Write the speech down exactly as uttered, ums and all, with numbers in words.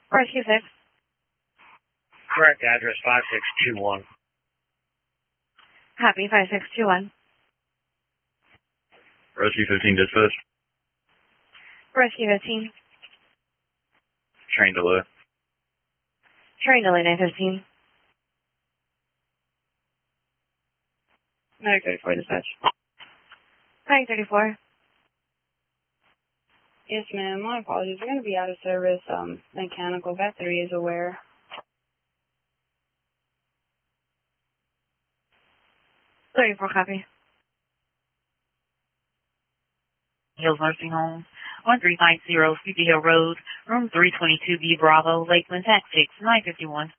Rescue six. Correct address five six two one. Copy, five six two one. Rescue fifteen dispatch. Rescue fifteen. Train delay. Train delay nine fifteen. Medic thirty-four dispatch. Medic thirty-four. Yes, ma'am. My apologies. We're going to be out of service. Um, mechanical vet three is aware. thirty-four, copy. Hills Nursing Home, one three nine zero Sleepy Hill Road, room three twenty-two B Bravo, Lakeland, tax six, nine fifty-one.